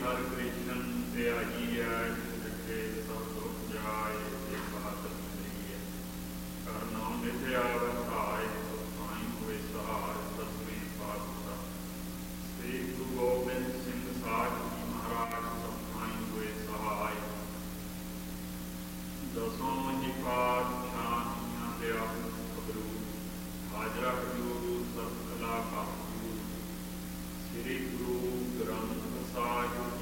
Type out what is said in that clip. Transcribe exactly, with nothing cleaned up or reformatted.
ਹਰਿ ਕ੍ਰਿਸ਼ਨ ਧਿਆਈਐ, ਜਿਥੇ ਸਭ ਦੁਖ ਜਾਏ, ਤੇ ਬਹਾਦਰ ਲਈਐ। ਘਰ ਨਾਮ ਨਿਤ ਆਵੈ ਸਹਾਇ, ਸਾਈਂ ਹੋਏ ਸਹਾਰ, ਸਤਿਗੁਰੂ ਪਾਤਸ਼ਾਹ। ਸ੍ਰੀ ਗੁਰੂ ਗੋਬਿੰਦ ਸਿੰਘ ਸਾਹਿਬ ਜੀ ਮਹਾਰਾਜ ਸਭ ਸਾਈਂ ਹੋਏ ਸਹਾਇ। ਦਸੋਂ ਜੀ ਪਾਤਸ਼ਾਹੀਆਂ ਦੇ ਆਪ ਖਬਰੂ, ਹਾਜ਼ਰਾ ਹਜ਼ੂਰ ਸਤਿ ਕਲਾ ਕਾਬੂ। ਸ੍ਰੀ ਗੁਰੂ ਗ੍ਰੰਥ ਸਾਹਿਬ